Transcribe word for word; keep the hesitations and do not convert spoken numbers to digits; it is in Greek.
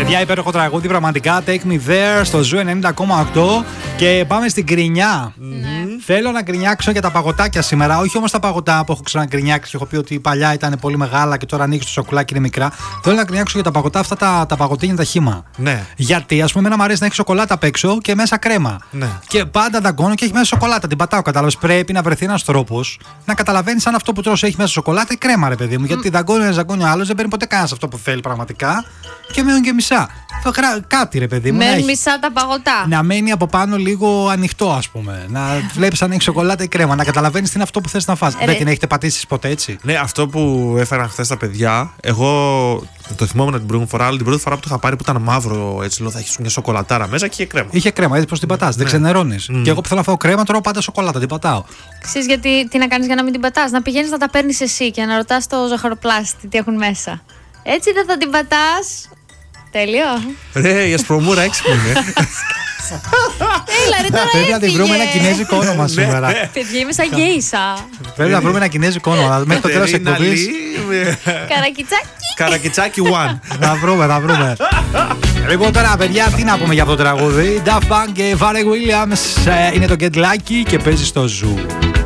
Παιδιά, υπέροχο τραγούδι, πραγματικά. Take me there στο Ζου ενενήντα κόμμα οκτώ. Και πάμε στην κρινιά. Mm-hmm. Θέλω να γκρινιάξω για τα παγωτάκια σήμερα. Όχι όμως τα παγωτά που έχω ξαναγκρινιάξει. Έχω πει ότι παλιά ήταν πολύ μεγάλα και τώρα ανοίξει το σοκουλάκι είναι μικρά. Θέλω να γκρινιάξω για τα παγωτά αυτά τα, τα παγωτίνια τα χύμα. Ναι. Γιατί, ας πούμε, εμένα μου αρέσει να έχει σοκολάτα απ' έξω και μέσα κρέμα. Ναι. Και πάντα δαγκώνω και έχει μέσα σοκολάτα. Την πατάω, κατάλαβες. Πρέπει να βρεθεί ένας τρόπος να καταλαβαίνει αν αυτό που τρως έχει μέσα σοκολάτα ή κρέμα, ρε παιδί μου. Mm. Γιατί δαγκώνει ένα δαγκώνει ο άλλο, δεν παίρνει ποτέ κανένα αυτό που θέλει πραγματικά. Και μένουν και μισά. Κάτι, ρε παιδί μου. Μένουν μισά τα παγωτά. Να μένει από πάνω λίγο ανοιχτό, ας πούμε. Να βλέπεις αν έχει σοκολάτα ή κρέμα. Να καταλαβαίνεις τι είναι αυτό που θες να φας. Ρε. Δεν την έχετε πατήσει ποτέ έτσι? Ναι, αυτό που έφεραν χθες τα παιδιά, εγώ το θυμόμουν την προηγούμενη φορά, αλλά την πρώτη φορά που το είχα πάρει που ήταν μαύρο, έτσι λέω, θα έχει μια σοκολατάρα μέσα και είχε κρέμα. Είχε κρέμα, έτσι πως την πατάς. Δεν Ναι. ξενερώνεις. Mm. Και εγώ που θέλω να φάω κρέμα, τρώω πάντα σοκολάτα, την πατάω. Ξέρεις γιατί, τι να κάνεις για να μην την πατάς? Να πηγαίνεις να τα παίρνεις εσύ και να ρωτάς το ζαχαροπλάστη τι έχουν μέσα. Έτσι δεν θα την πατάς. Τέλειο. Ρε, η ασπρομούρα έξυπνη είναι. Έλα ρε, τώρα Πρέπει να την βρούμε ένα έφυγε. κινέζικο όνομα σήμερα. Παιδιά, είμαι σαν γκέισα. Πρέπει να βρούμε ένα κινέζικο όνομα. Μέχρι το τέλος της Κατερίνα εκπομπής. Λί, Καρακιτσάκι. Καρακιτσάκι One. Θα βρούμε, θα βρούμε. Λοιπόν, τώρα παιδιά, τι να πούμε για αυτό το τραγούδι. Daft Punk και Pharrell Williams. ε, Είναι το Get Lucky και παίζει στο Zoo.